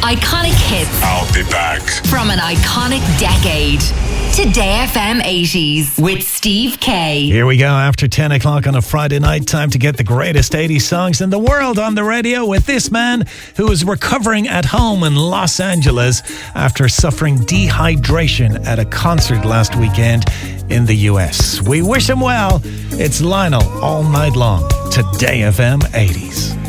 Iconic hits. I'll be back. From an iconic decade. Today FM 80s with Steve K. Here we go after 10 o'clock on a Friday night. Time to get the greatest 80s songs in the world on the radio with this man who is recovering at home in Los Angeles after suffering dehydration at a concert last weekend in the US. We wish him well. It's Lionel All Night Long. Today FM 80s.